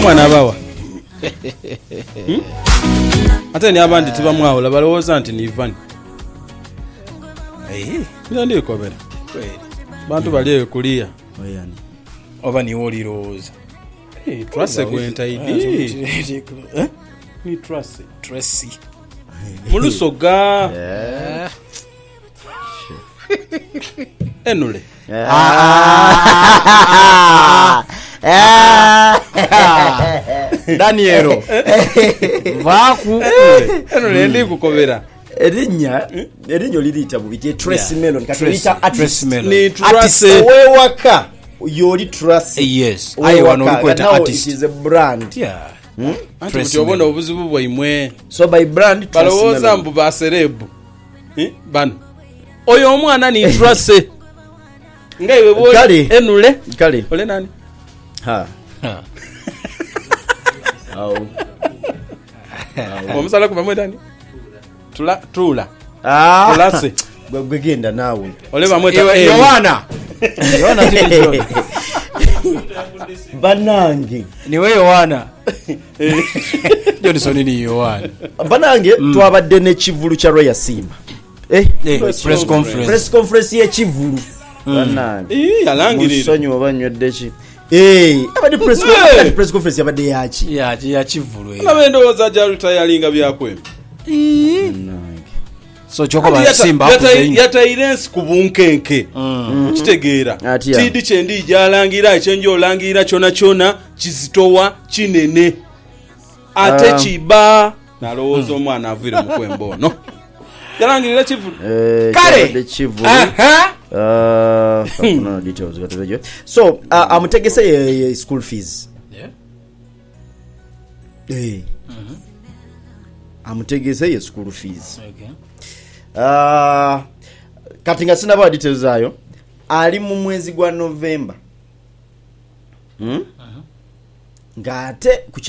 mwana abawa ate ni abandi tibamwawula balowooza nti ni Ivan ndi kobera bantu bali kulia oba ni olirowooza Tracy gwenta idi ni Tracy mulusoga enule Danielo vaku enule ndi kukobera erinyo lirita bubiti Tracy Melon katulita Tracy Melon ni Tracy wewaka yoli Tracy yes I want to quote artist is a brand Tracy obona obuzibu bwaimwe so by brand balowooza mbu baserebu bano oyo omwana ni Tracy ngaiwe bole enule kale ole nani omusala kuva mwetani tula tulase gwegenda nawe ole bamweta Yohana tili banange niwe Yohana Johnson ni Yohana banange twabadde ne kivulu kya Royal Simba press conference ye kivulu banange yalangirira musonyo banywedde ki abadde press conference yabadde ya kivulu nabendowooza jaluta yalinga byakwembe so chokoba Simba yatairensi ku bunkenke kitegeera tidi kyendi jalangira ekyenjo olangira kyona kizitowa kinene ate kiba nalowooza omwana avire mu kwembo ono yalangirira kivulu kale kivulu no details gatojo so amutegese ye school fees amutegese ye school fees kati nga sina ba details zayo ali mu mwezi gwa November ngate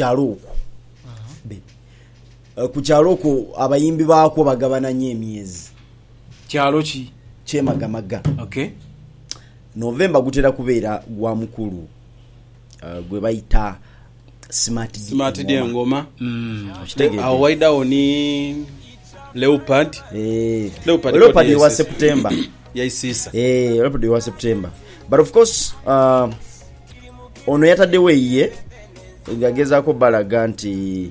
ku kyalo abayimbi baako bagabana nnyo emyezi kyalo ki kyemagamaga okay November gutera kubeera gwa mukulu gwe bayita smart day ngoma awaida oni Leopard wa September yaisisa Leopard wa September but of course ono yataddewo ye ngagezaako balaga nti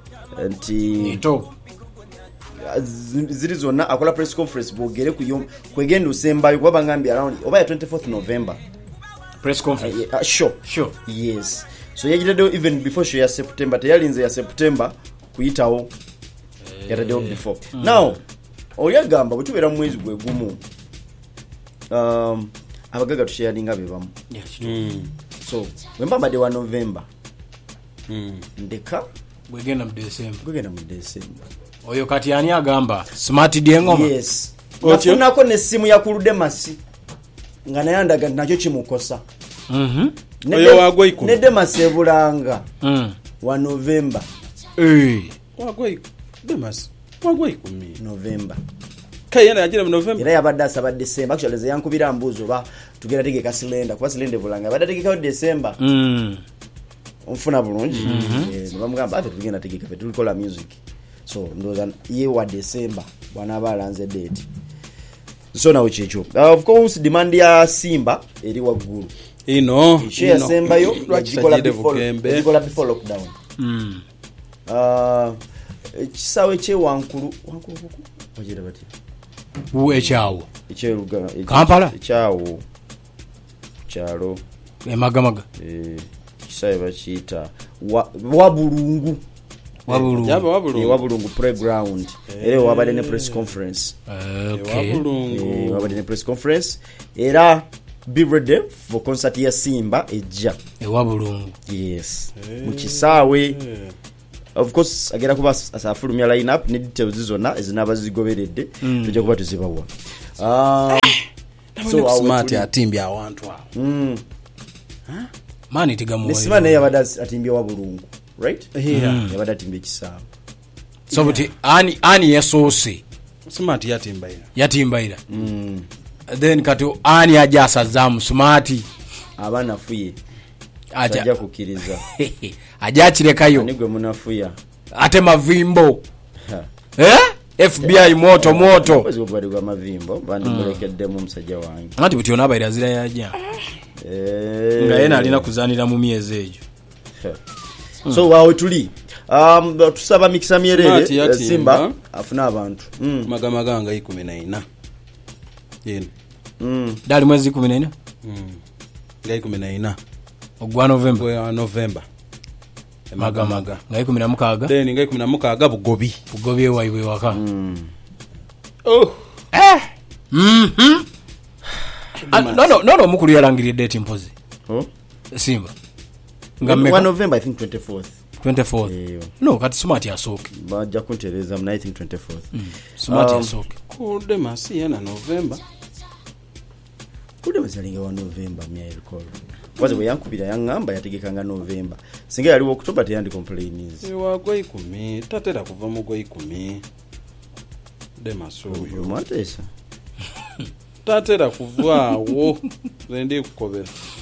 ziri zonna akola press conference bogere kwegenda usembayo kuba bangambye around oba ya 24th November press conference sure yes so yagitaddewo even before show ya September teyalinze ya September kuyitawo yataddewo before now oyagamba bwe tubeera mu mwezi gwe gumu abagaga tusharinga bebamu so wembamba de wa November ndeka gwegenda mu December oyo kati ani agamba smart day ngoma yes nafunako nesimu yakulude masi nga nayandaga nakyo kimukosa oyo wagwe ikumi nede masebulanga wa November wagwe demas wagwe ikumi November kayena yajira mu November era yabadde asaba December actually ze yankubira mbuzo ba tugera tegeka silenda kuba silende bulanga yabadde tegeka December onfuna bulungi bamugamba ate tugenda tegeka fe tulikola music so ndoza ye wa December bwana balanze date so nawe checho of course demand ya Simba eri waggulu share Sembayo lwakikola before lockdown kisawe che wankulu wajira bati echawo echeruga Kampala echawo chalo emagamaga kisawe bachita wabulungu wabulungu playground era wabade ne press conference wabade ne press conference era be ready for concert ya Simba ejja wabulungu yes mukisawe of course agera kuba asafulumya line up ne details zona ezinabazigoberedde tujja kuba tuzibawa so smart atimbya abantu mani tigamu Simane yabada atimbya wabulungu right yabada atimbya kisawe so buti ani yasose smart yatimbaira then kati ani ajasa zamu smart abana fuye ajja kukiriza ajja kirekayo ni gwe munafuya ate mavimbo FBI moto bazi bali kwa mavimbo bandi mulekeddemu musajja wange ati buti ona abaira zira yajja nga yena alina kuzanira mu myezi ejo so wawe tuli tusaba mikisa myerere Simba afuna abantu magamaganga 14 yeno dali mwezi 14 ngai 14 ogwa November magamaga ngai 16 then ngai 16 bugobi ewaiwe waka no mukulu yalangirie date impozi Simba nga November I think 24th no kati smart yasoke baja kuntereza I think 24th smart yasoke kude masi yana November kude mazalinga wa November mya recall waze bwe yankubira yangamba yategekanga November singa yali October teyandi complainings wagwa 10 tatera kuva mu gwa 10 de masuyo matesa tatera kuvaawo zendi kukobera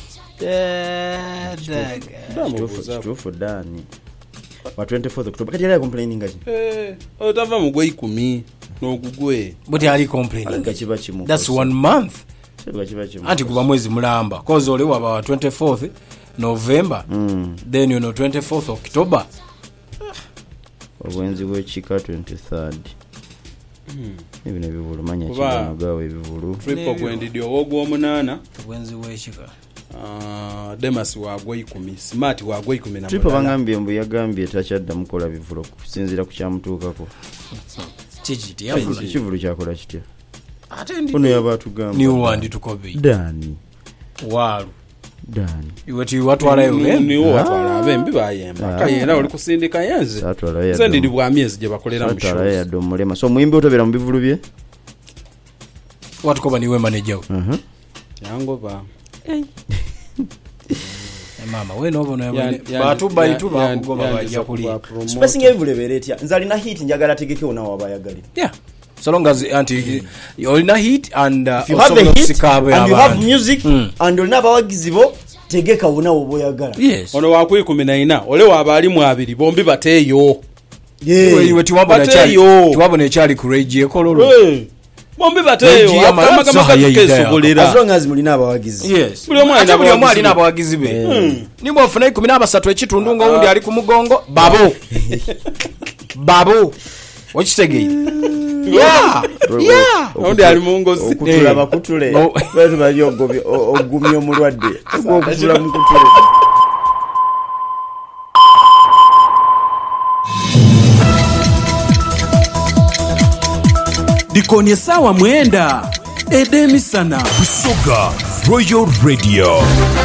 kituufu dani wa 24th October kati yali complaining ngachi otava mu gwa 10 n'ogugwe buti ali complaining gachiba chimu that's 1 month anti kuba mwezi mulamba cause oli waba 24th November then you know 24th October obwenzi bw'ekika 23rd ebino bivulu manya kigano gawe bivulu triple gwendidi owogwa omunana obwenzi bw'ekika Demas wagwa 10 smart wagwa 10 triple bangambye mbu yagambye takyadda mukola bivulu kusinzira ku kyamutuukako kivulu kyakola kitya ate ndi ono yabatugamba ni wandi tukobe dani walu dani iwati watwala yo ni watwala abembi bayemba kayera oli kusindika yenze zendi ndi bwa myezi gye bakolera mu show ya domulema so muyimbe otobera mu bivulu bye watukoba niwe manager yangoba mama we nobo na batu baitu bakugoba bajja kulia spacing evule beretia nzali na hit njagala tegeke ona wabayagali yeah so long as anti you na hit and you have the hit and you have music and you never wagizibo tegeka ona oboyagala yes ono wakwe 14 ole wabali mu abiri bombi bateyo iwe tiwabona cyali courage ekololo bombi bateyo amagamaka tukesobolera as long as mulina abawagizi yes buli omwana alina abawagizi be nimbo ofuna 13 ekitundu nga undi ali ku mugongo babo okitegeye undi ali mungo okutula bakutule batu bali ogumyo mulwadde okutula mukutule Dikonie sawa mwenda Edemisana Busoga Royal Radio.